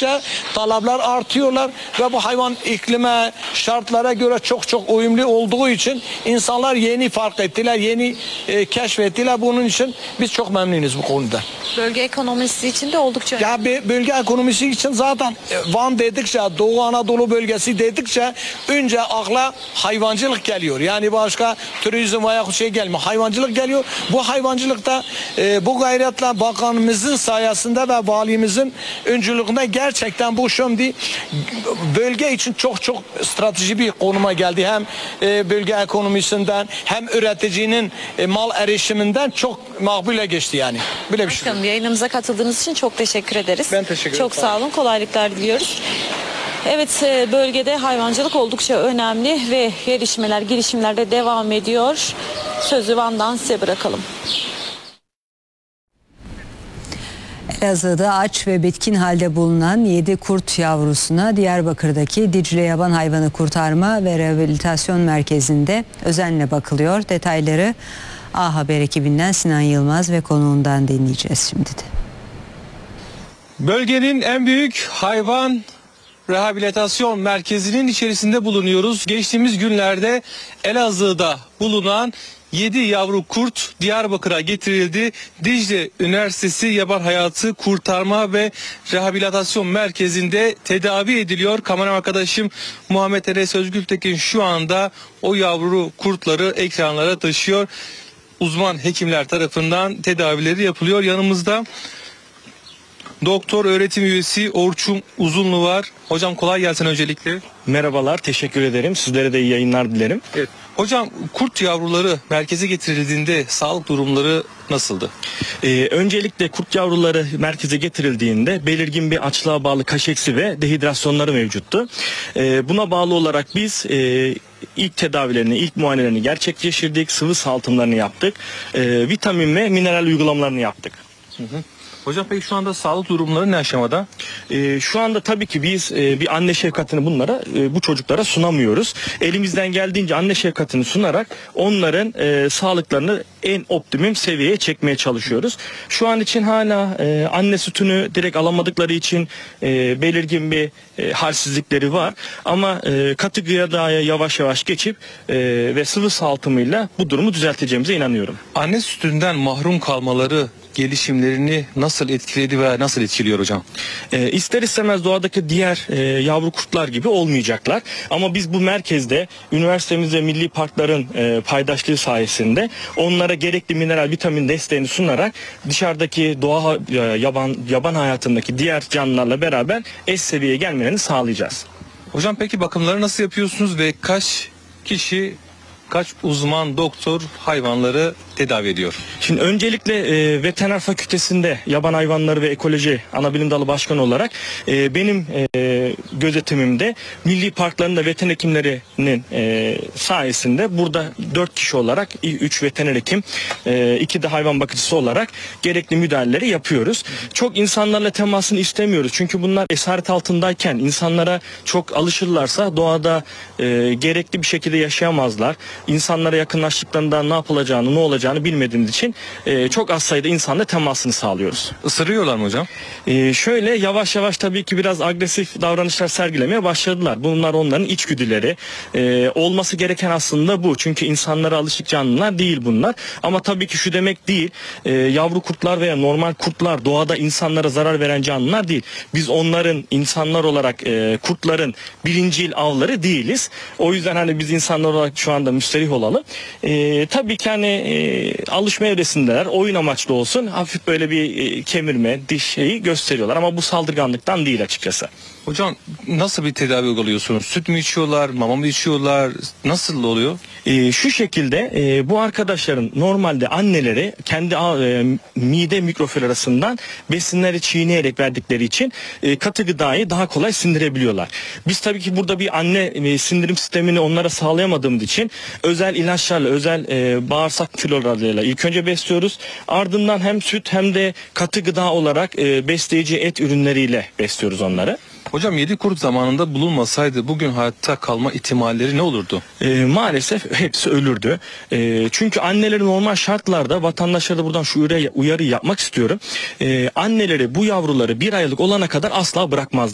gittikçe talepler artıyorlar ve bu hayvan iklime, şartlara göre çok uyumlu olduğu için insanlar yeni fark ettiler, yeni keşfettiler. Bunun için biz çok memnunuz bu konuda. Bölge ekonomisi için de oldukça önemli. Ya bölge ekonomisi için zaten Van dedikçe, Doğu Anadolu bölgesi dedikçe önce akla hayvancılık geliyor. Yani başka turizm veya şey gelmiyor. Hayvancılık geliyor. Bu hayvancılıkta bu gayretle bakanımızın sayesinde ve valimizin öncülüğünde gerçekten bu şimdi bölge için çok strateji bir konuma geldi. Hem bölge ekonomisinden hem üreticinin mal erişiminden çok makbule geçti yani. Böyle bir şey. Başkanım, yayınımıza katıldığınız için çok teşekkür ederiz. Ben teşekkür ederim. Çok sağ olun. Kolaylıklar diliyoruz. Evet, bölgede hayvancılık oldukça önemli ve girişimler de devam ediyor. Sözü Van'dan size bırakalım. Elazığ'da aç ve bitkin halde bulunan 7 kurt yavrusuna Diyarbakır'daki Dicle Yaban Hayvanı Kurtarma ve Rehabilitasyon Merkezi'nde özenle bakılıyor. Detayları A Haber ekibinden Sinan Yılmaz ve konuğundan dinleyeceğiz şimdi de. Bölgenin en büyük hayvan rehabilitasyon merkezinin içerisinde bulunuyoruz. Geçtiğimiz günlerde Elazığ'da bulunan 7 yavru kurt Diyarbakır'a getirildi. Dicle Üniversitesi Yaban Hayatı Kurtarma ve Rehabilitasyon Merkezi'nde tedavi ediliyor. Kameraman arkadaşım Muhammed Enes Özgültekin şu anda o yavru kurtları ekranlara taşıyor. Uzman hekimler tarafından tedavileri yapılıyor. Yanımızda doktor öğretim üyesi Orçun Uzunlu var. Hocam kolay gelsin öncelikle. Merhabalar, teşekkür ederim. Sizlere de iyi yayınlar dilerim. Evet. Hocam kurt yavruları merkeze getirildiğinde sağlık durumları nasıldı? Öncelikle kurt yavruları merkeze getirildiğinde belirgin bir açlığa bağlı kaşeksi ve dehidrasyonları mevcuttu. Buna bağlı olarak biz ilk tedavilerini, ilk muayenelerini gerçekleştirdik, sıvı saltımlarını yaptık, vitamin ve mineral uygulamalarını yaptık. Hocam peki şu anda sağlık durumları ne aşamada? Şu anda tabii ki biz bir anne şefkatini bu çocuklara sunamıyoruz. Elimizden geldiğince anne şefkatini sunarak onların sağlıklarını en optimum seviyeye çekmeye çalışıyoruz. Şu an için hala anne sütünü direkt alamadıkları için belirgin bir halsizlikleri var. Ama katı gıdaya yavaş yavaş geçip ve sıvı saltımıyla bu durumu düzelteceğimize inanıyorum. Anne sütünden mahrum kalmaları gelişimlerini nasıl etkiledi ve nasıl etkiliyor hocam? İster istemez doğadaki diğer yavru kurtlar gibi olmayacaklar. Ama biz bu merkezde üniversitemiz ve milli parkların paydaşlığı sayesinde onlara gerekli mineral vitamin desteğini sunarak dışarıdaki doğa yaban hayatındaki diğer canlılarla beraber eş seviyeye gelmelerini sağlayacağız. Hocam peki bakımları nasıl yapıyorsunuz ve kaç uzman doktor hayvanları tedavi ediyor? Şimdi öncelikle veteriner fakültesinde yaban hayvanları ve ekoloji anabilim dalı başkanı olarak benim gözetimimde milli parkların da veteriner hekimlerinin sayesinde burada 4 kişi olarak 3 veteriner hekim 2 de hayvan bakıcısı olarak gerekli müdahaleleri yapıyoruz. Çok insanlarla temasını istemiyoruz. Çünkü bunlar esaret altındayken insanlara çok alışırlarsa doğada gerekli bir şekilde yaşayamazlar. İnsanlara yakınlaştıklarında ne yapılacağını, ne olacağını bilmediğimiz için çok az sayıda insanla temasını sağlıyoruz. Isırıyorlar mı hocam? Şöyle yavaş yavaş tabii ki biraz agresif davranışlar sergilemeye başladılar. Bunlar onların içgüdüleri. Olması gereken aslında bu. Çünkü insanlara alışık canlılar değil bunlar. Ama tabii ki şu demek değil. Yavru kurtlar veya normal kurtlar doğada insanlara zarar veren canlılar değil. Biz onların insanlar olarak kurtların birincil avları değiliz. O yüzden hani biz insanlar olarak şu anda müsterih olalım. Tabii ki hani alışma evresindeler. Oyun amaçlı olsun. Hafif böyle bir kemirme, diş şeyi gösteriyorlar. Ama bu saldırganlıktan değil açıkçası. Hocam nasıl bir tedavi uyguluyorsunuz? Süt mü içiyorlar, mama mı içiyorlar? Nasıl oluyor? Şu şekilde bu arkadaşların normalde anneleri kendi mide mikroflorasından besinleri çiğneyerek verdikleri için katı gıdayı daha kolay sindirebiliyorlar. Biz tabii ki burada bir anne sindirim sistemini onlara sağlayamadığımız için özel ilaçlarla, özel bağırsak floralarıyla ilk önce besliyoruz. Ardından hem süt hem de katı gıda olarak besleyici et ürünleriyle besliyoruz onları. Hocam 7 kurt zamanında bulunmasaydı bugün hayatta kalma ihtimalleri ne olurdu? Maalesef hepsi ölürdü. Çünkü anneleri normal şartlarda, vatandaşlara da buradan şu uyarıyı yapmak istiyorum. Anneleri bu yavruları 1 aylık olana kadar asla bırakmaz.